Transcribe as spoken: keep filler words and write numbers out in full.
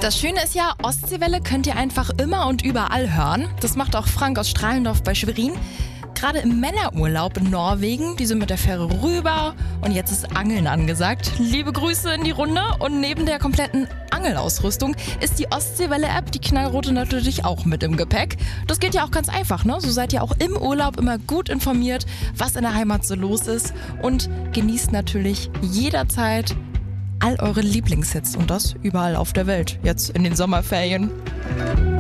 Das Schöne ist ja, Ostseewelle könnt ihr einfach immer und überall hören. Das macht auch Frank aus Strahlendorf bei Schwerin. Gerade im Männerurlaub in Norwegen, die sind mit der Fähre rüber und jetzt ist Angeln angesagt. Liebe Grüße in die Runde und neben der kompletten Angelausrüstung ist die Ostseewelle-App, die knallrote, natürlich auch mit im Gepäck. Das geht ja auch ganz einfach, ne? So seid ihr auch im Urlaub immer gut informiert, was in der Heimat so los ist und genießt natürlich jederzeit all eure Lieblingshits und das überall auf der Welt, jetzt in den Sommerferien.